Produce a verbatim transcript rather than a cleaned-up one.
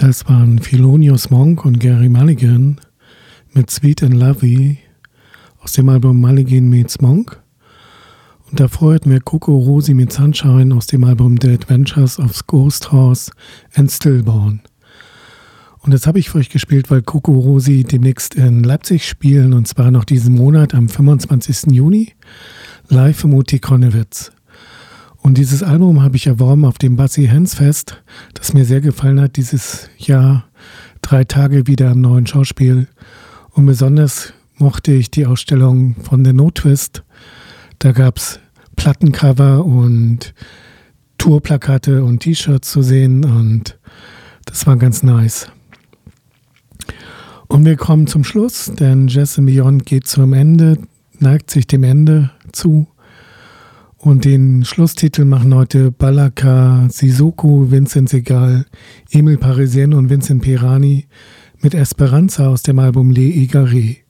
Das waren Thelonious Monk und Gary Mulligan mit Sweet and Lovely aus dem Album Mulligan Meets Monk. Und davor hatten wir Coco Rosie mit Sunshine aus dem Album The Adventures of Ghost Horse and Stillborn. Und das habe ich für euch gespielt, weil Coco Rosie demnächst in Leipzig spielen, und zwar noch diesen Monat am fünfundzwanzigsten Juni live im U T Konnewitz. Und dieses Album habe ich erworben auf dem Bassi Hands Fest, das mir sehr gefallen hat dieses Jahr. Drei Tage wieder im neuen Schauspiel. Und besonders mochte ich die Ausstellung von The No Twist. Da gab es Plattencover und Tourplakate und T-Shirts zu sehen, und das war ganz nice. Und wir kommen zum Schluss, denn Jazz and Beyond geht zum Ende, neigt sich dem Ende zu. Und den Schlusstitel machen heute Balaka Sissoko, Vincent Segal, Emil Parisien und Vincent Pirani mit Esperanza aus dem Album Les Égarés.